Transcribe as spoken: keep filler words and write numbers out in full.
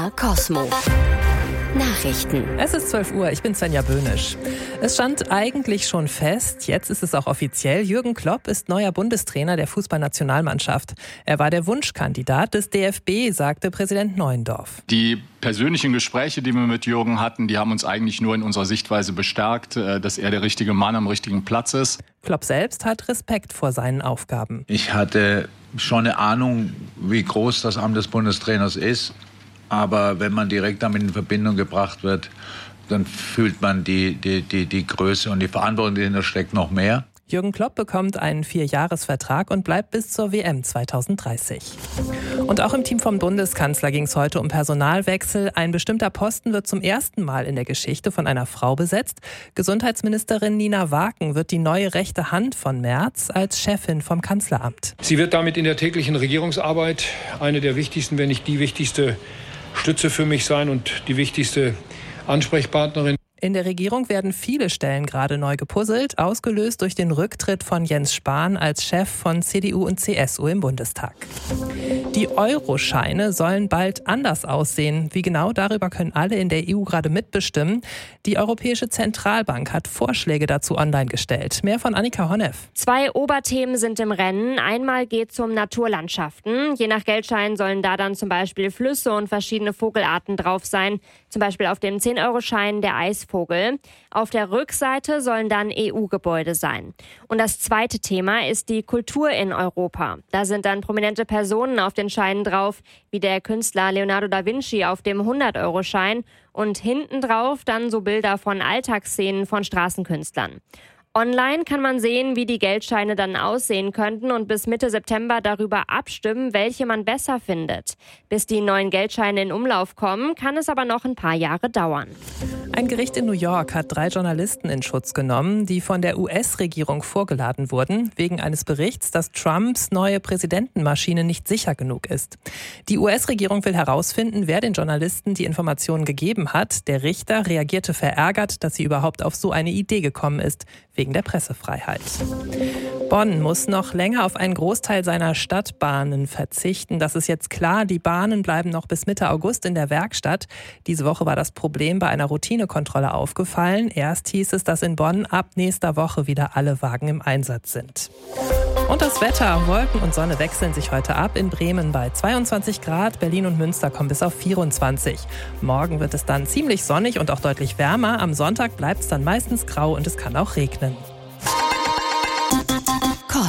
Cosmo. Nachrichten. Es ist zwölf Uhr, ich bin Svenja Böhnisch. Es stand eigentlich schon fest, jetzt ist es auch offiziell. Jürgen Klopp ist neuer Bundestrainer der Fußballnationalmannschaft. Er war der Wunschkandidat des D F B, sagte Präsident Neuendorf. Die persönlichen Gespräche, die wir mit Jürgen hatten, die haben uns eigentlich nur in unserer Sichtweise bestärkt, dass er der richtige Mann am richtigen Platz ist. Klopp selbst hat Respekt vor seinen Aufgaben. Ich hatte schon eine Ahnung, wie groß das Amt des Bundestrainers ist. Aber wenn man direkt damit in Verbindung gebracht wird, dann fühlt man die, die, die, die Größe und die Verantwortung, die dahinter steckt, noch mehr. Jürgen Klopp bekommt einen Vierjahresvertrag und bleibt bis zur W M zwanzig dreißig. Und auch im Team vom Bundeskanzler ging es heute um Personalwechsel. Ein bestimmter Posten wird zum ersten Mal in der Geschichte von einer Frau besetzt. Gesundheitsministerin Nina Waken wird die neue rechte Hand von Merz als Chefin vom Kanzleramt. Sie wird damit in der täglichen Regierungsarbeit eine der wichtigsten, wenn nicht die wichtigste Stütze für mich sein und die wichtigste Ansprechpartnerin. In der Regierung werden viele Stellen gerade neu gepuzzelt, ausgelöst durch den Rücktritt von Jens Spahn als Chef von C D U und C S U im Bundestag. Die Euroscheine sollen bald anders aussehen. Wie genau, darüber können alle in der E U gerade mitbestimmen. Die Europäische Zentralbank hat Vorschläge dazu online gestellt. Mehr von Annika Honneff. Zwei Oberthemen sind im Rennen. Einmal geht es um Naturlandschaften. Je nach Geldschein sollen da dann zum Beispiel Flüsse und verschiedene Vogelarten drauf sein. Zum Beispiel auf dem zehn-Euro-Schein der Eisvogel. Auf der Rückseite sollen dann E U-Gebäude sein. Und das zweite Thema ist die Kultur in Europa. Da sind dann prominente Personen auf den Scheinen drauf, wie der Künstler Leonardo da Vinci auf dem hundert-Euro-Schein und hinten drauf dann so Bilder von Alltagsszenen von Straßenkünstlern. Online kann man sehen, wie die Geldscheine dann aussehen könnten und bis Mitte September darüber abstimmen, welche man besser findet. Bis die neuen Geldscheine in Umlauf kommen, kann es aber noch ein paar Jahre dauern. Ein Gericht in New York hat drei Journalisten in Schutz genommen, die von der U S-Regierung vorgeladen wurden, wegen eines Berichts, dass Trumps neue Präsidentenmaschine nicht sicher genug ist. Die U S-Regierung will herausfinden, wer den Journalisten die Informationen gegeben hat. Der Richter reagierte verärgert, dass sie überhaupt auf so eine Idee gekommen ist, wegen der Pressefreiheit. Bonn muss noch länger auf einen Großteil seiner Stadtbahnen verzichten. Das ist jetzt klar. Die Bahnen bleiben noch bis Mitte August in der Werkstatt. Diese Woche war das Problem bei einer Routinekontrolle aufgefallen. Erst hieß es, dass in Bonn ab nächster Woche wieder alle Wagen im Einsatz sind. Und das Wetter. Wolken und Sonne wechseln sich heute ab. In Bremen bei zweiundzwanzig Grad, Berlin und Münster kommen bis auf vierundzwanzig. Morgen wird es dann ziemlich sonnig und auch deutlich wärmer. Am Sonntag bleibt es dann meistens grau und es kann auch regnen.